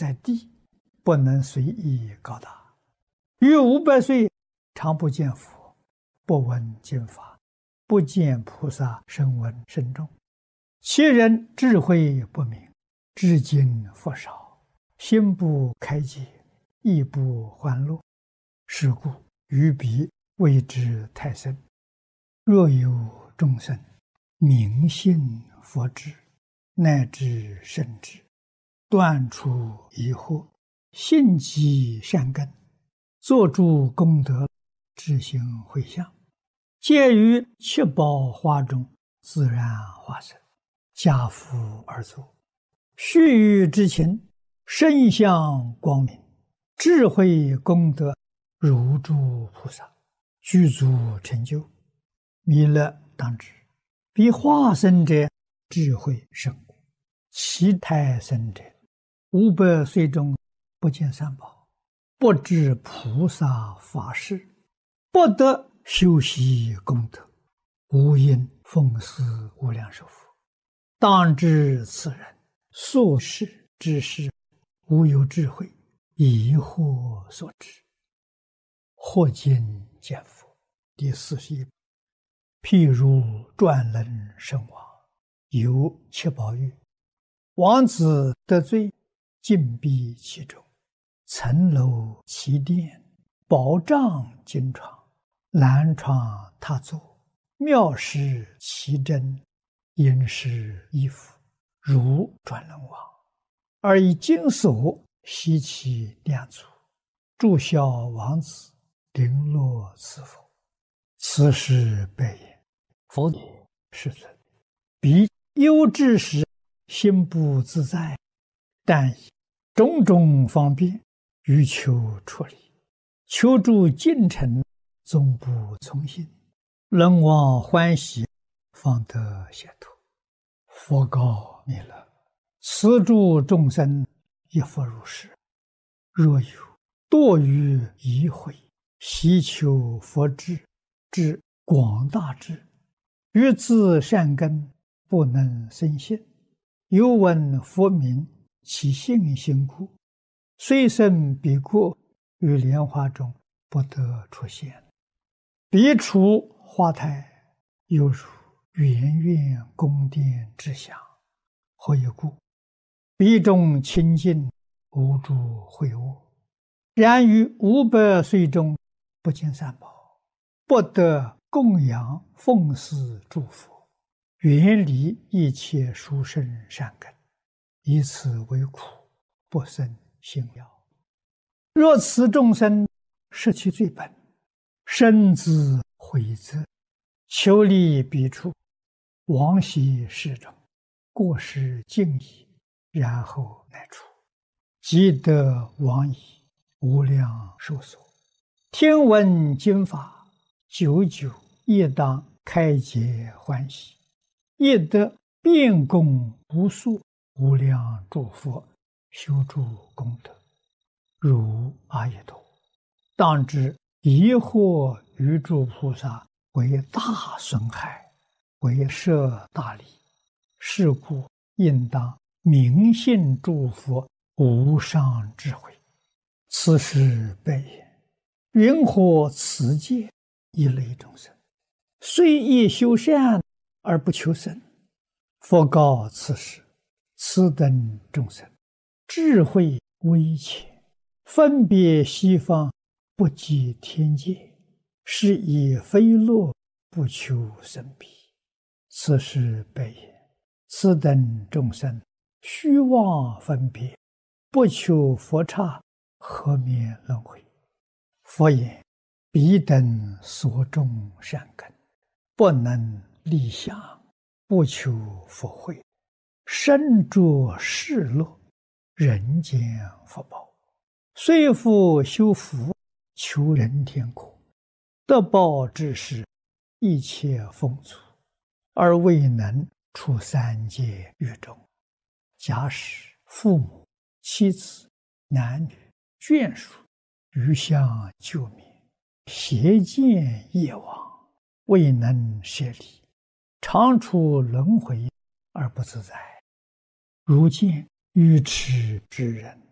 在地，不能随意高大。逾500岁，常不见佛，不闻经法，不见菩萨声闻甚众。其人智慧不明，知经佛少，心不开解，意不欢乐。是故于彼谓之太深。若有众生明信佛智，乃至圣智，断除疑惑，信积善根，作诸功德，自行回向，皆于七宝花中自然化身，家父而坐，须臾之情，身相光明，智慧功德如诸菩萨，具足成就。弥勒当知，彼化身者智慧甚故，其胎生者500岁中不见三宝，不知菩萨法事，不得修习功德，无因奉祀无量寿佛。当知此人所事之事，无有智慧，疑惑所致。或今见佛第41。譬如转轮圣王，有七宝玉，王子得罪，禁闭其中，层楼其殿，宝帐金床，蓝床榻座，妙饰其珍，殷实衣服，如转轮王，而以金锁悉其两足，祝孝王子，绫罗赐佛。此时白言：佛也，世尊，彼忧之时，心不自在，但以种种方便，欲求出离，求助近臣，总不从心，人望欢喜，方得解脱。佛告弥勒：此诸众生亦复如是。若有堕于疑慧，希求佛智之广大智，于自善根不能生信，有闻佛名，其信心故，虽生彼国，于莲花中不得出现。彼处花台，犹如圆圆宫殿之祥。何以故？彼中清净，无诸秽恶。然于500岁中，不见三宝，不得供养奉祀诸佛，远离一切殊胜善根，以此为苦，不生信要。若此众生失其罪本，深自悔责，求离彼处，往昔世中，过失尽已，然后乃出，即得往矣，无量寿所。听闻经法，久久亦当开解欢喜，亦得遍供无数无量诸佛，修诸功德，如阿逸多。当知疑惑于诸菩萨，为大损害，为摄大利。是故应当明信诸佛无上智慧。此时白言：云何此界一类众生，虽亦修善而不求生？佛告此时：此等众生智慧微浅，分别西方，不及天界，是以非乐，不求生彼。此时白言：此等众生虚妄分别，不求佛刹，何免轮回？佛言：彼等所种善根，不能立想，不求佛慧，身着世乐，人间福报，虽复修福，求人天国，得报之时，一切丰足，而未能出三界狱中。假使父母、妻子、男女、眷属余相救灭，邪见业往，未能舍离，常处轮回而不自在。如见愚痴之人，